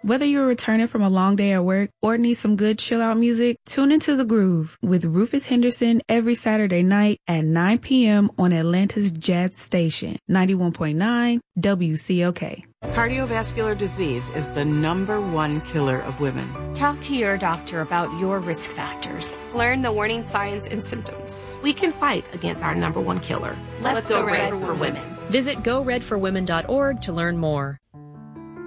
Whether you're returning from a long day at work or need some good chill-out music, tune into The Groove with Rufus Henderson every Saturday night at 9 p.m. on Atlanta's Jazz Station, 91.9 WCOK. Cardiovascular disease is the #1 killer of women. Talk to your doctor about your risk factors. Learn the warning signs and symptoms. We can fight against our #1 killer. Let's go red for women. Visit GoRedForWomen.org to learn more.